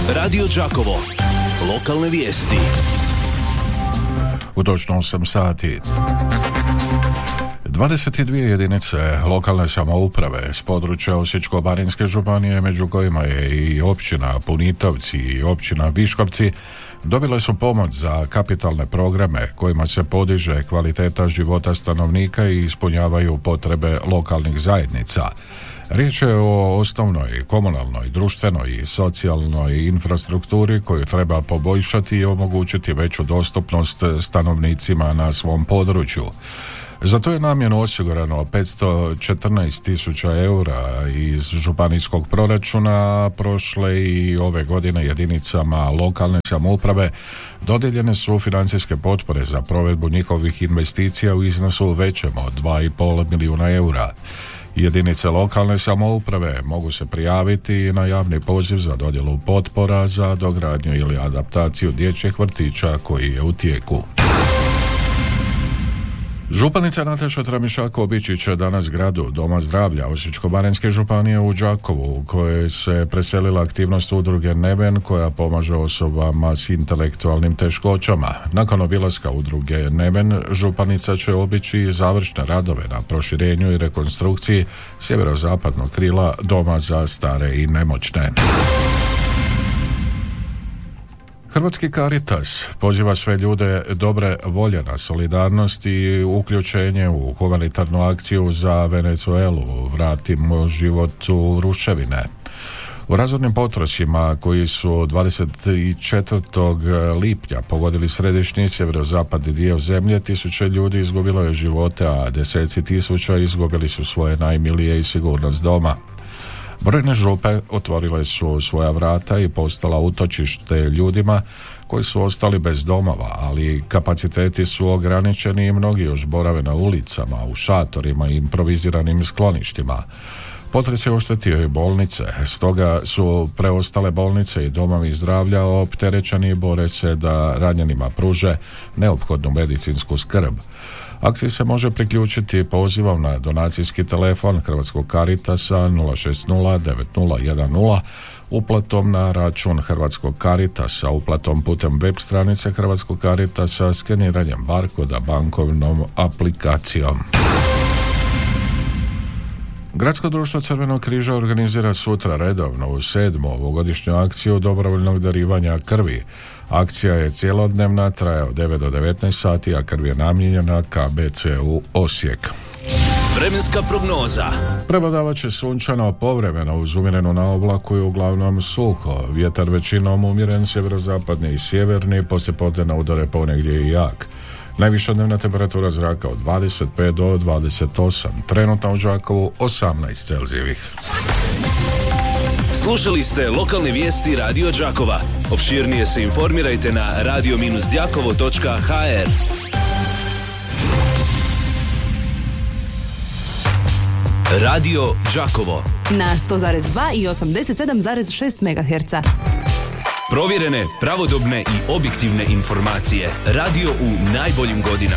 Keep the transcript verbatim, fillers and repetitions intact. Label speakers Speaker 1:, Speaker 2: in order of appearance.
Speaker 1: Radio Đakovo. Lokalne vijesti.
Speaker 2: U točno osam sati. dvadeset dvije jedinice lokalne samouprave s područja Osječko-baranjske županije, među kojima je i općina Punitovci i općina Viškovci, dobile su pomoć za kapitalne programe kojima se podiže kvaliteta života stanovnika i ispunjavaju potrebe lokalnih zajednica. Riječ je o osnovnoj, komunalnoj, društvenoj i socijalnoj infrastrukturi koju treba poboljšati i omogućiti veću dostupnost stanovnicima na svom području. Za to je namjenu osigurano petsto četrnaest tisuća eura iz županijskog proračuna. Prošle i ove godine jedinicama lokalne samouprave dodijeljene su financijske potpore za provedbu njihovih investicija u iznosu većem od dva i pol milijuna eura. Jedinice lokalne samouprave mogu se prijaviti na javni poziv za dodjelu potpora za dogradnju ili adaptaciju dječjih vrtića koji je u tijeku. Županica Nataša Tramišak obići će danas zgradu Doma zdravlja Osječko-baranjske županije u Đakovu, u kojoj se preselila aktivnost udruge Neven koja pomaže osobama s intelektualnim teškoćama. Nakon obilaska udruge Neven, županica će obići završne radove na proširenju i rekonstrukciji sjeverozapadnog krila Doma za stare i nemoćne. Hrvatski Caritas poziva sve ljude dobre volje na solidarnost i uključenje u humanitarnu akciju za Venezuelu. Vratimo život u ruševine. U razornim potresima koji su dvadeset četvrtog lipnja pogodili središnji sjeverozapadni dio zemlje, tisuće ljudi izgubilo je živote, a deseci tisuća izgubili su svoje najmilije i sigurnost doma. Brojne župe otvorile su svoja vrata i postala utočište ljudima koji su ostali bez domova, ali kapaciteti su ograničeni i mnogi još borave na ulicama, u šatorima i improviziranim skloništima. Potres je oštetio i bolnice, stoga su preostale bolnice i domovi zdravlja opterećeni i bore se da ranjenima pruže neophodnu medicinsku skrb. Akciji se može priključiti pozivom na donacijski telefon Hrvatskog Caritasa nula šest nula devet nula jedan nula, uplatom na račun Hrvatskog Caritasa, uplatom putem web stranice Hrvatskog Caritasa, skeniranjem barkoda bankovnom aplikacijom. Gradsko društvo Crvenog križa organizira sutra redovno u sedmu ovogodišnju akciju dobrovoljnog darivanja krvi. Akcija je cjelodnevna, traje od devet do devetnaest sati, a krv je namijenjena K B C-u Osijek.
Speaker 1: Vremenska prognoza.
Speaker 2: Prevladavat će sunčano, povremeno uz umjerenu na oblaku i uglavnom suho. Vjetar većinom umjeren, sjeverozapadni i sjeverni, poslijepodne udare ponegdje i jak. Najviša dnevna temperatura zraka od dvadeset pet do dvadeset osam. Trenutno u Đakovu osamnaest Celzijevih.
Speaker 1: Slušali ste lokalne vijesti Radio Đakova. Opširnije se informirajte na radio đakovo točka ha er. Radio Đakovo
Speaker 3: na sto zarez dva i osamdeset sedam zarez šest megaherca.
Speaker 1: Provjerene, pravodobne i objektivne informacije. Radio u najboljim godinama.